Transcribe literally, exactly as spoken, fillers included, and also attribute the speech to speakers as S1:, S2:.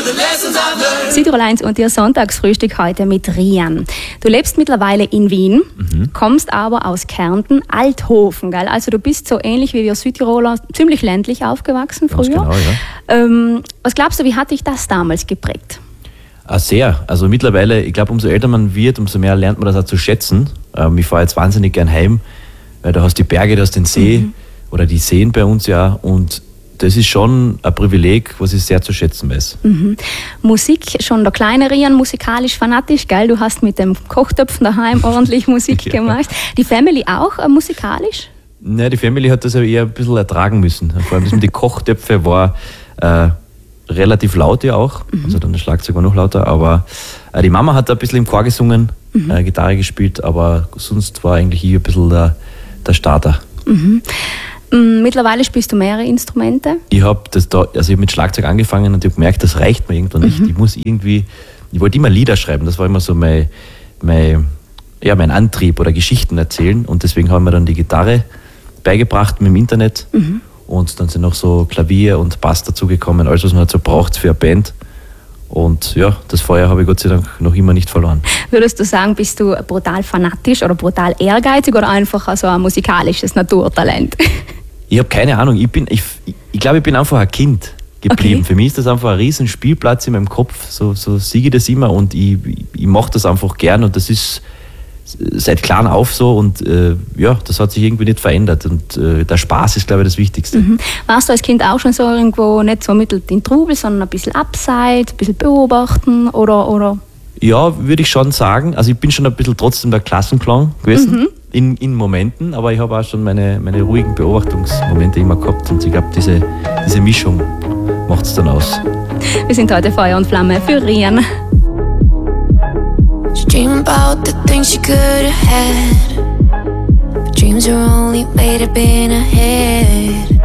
S1: Südtirol eins und Ihr Sonntagsfrühstück heute mit Rian. Du lebst mittlerweile in Wien, mhm. kommst aber aus Kärnten, Althofen, gell? Also du bist so ähnlich wie wir Südtiroler, ziemlich ländlich aufgewachsen früher. Ganz genau, ja. Ähm, was glaubst du, wie hat dich das damals geprägt?
S2: Ah, sehr. Also mittlerweile, ich glaube, umso älter man wird, umso mehr lernt man das auch zu schätzen. Ähm, ich fahre jetzt wahnsinnig gern heim, weil da hast du die Berge, da hast du den See mhm. oder die Seen bei uns ja, und das ist schon ein Privileg, was ich sehr zu schätzen weiß.
S1: Mhm. Musik, schon der kleine Rian, musikalisch fanatisch, gell? Du hast mit dem Kochtöpfen daheim ordentlich Musik ja. gemacht. Die Family auch äh, musikalisch?
S2: Nein, die Family hat das aber eher ein bisschen ertragen müssen. Vor allem das mit den Kochtöpfen war äh, relativ laut ja auch, mhm. also dann das Schlagzeug war noch lauter, aber äh, die Mama hat ein bisschen im Chor gesungen, mhm. äh, Gitarre gespielt, aber sonst war eigentlich ich ein bisschen der, der Starter.
S1: Mhm. Mittlerweile spielst du mehrere Instrumente?
S2: Ich habe das da, also ich hab mit Schlagzeug angefangen und ich habe gemerkt, das reicht mir irgendwann nicht. Mhm. Ich muss irgendwie, ich wollte immer Lieder schreiben, das war immer so mein, mein, ja, mein Antrieb oder Geschichten erzählen, und deswegen haben wir dann die Gitarre beigebracht mit dem Internet mhm. und dann sind noch so Klavier und Bass dazugekommen, alles was man halt so braucht für eine Band. Und ja, das Feuer habe ich Gott sei Dank noch immer nicht verloren.
S1: Würdest du sagen, bist du brutal fanatisch oder brutal ehrgeizig oder einfach so ein musikalisches Naturtalent?
S2: Ich habe keine Ahnung. Ich bin, ich, ich glaube, ich bin einfach ein Kind geblieben. Okay. Für mich ist das einfach ein riesen Spielplatz in meinem Kopf. So, so sehe ich das immer, und ich, ich mache das einfach gern, und das ist seit klein auf so, und äh, ja, das hat sich irgendwie nicht verändert, und äh, der Spaß ist, glaube ich, das Wichtigste. Mhm.
S1: Warst du als Kind auch schon so irgendwo nicht so mittel in Trubel, sondern ein bisschen abseits, ein bisschen beobachten oder, oder?
S2: Ja, würde ich schon sagen. Also ich bin schon ein bisschen trotzdem der Klassenclown gewesen, mhm. in, in Momenten, aber ich habe auch schon meine, meine ruhigen Beobachtungsmomente immer gehabt, und ich glaube, diese, diese Mischung macht es dann aus.
S1: Wir sind heute Feuer und Flamme für Rian.
S3: Dream about the things you could have had, but dreams are only made up in a head.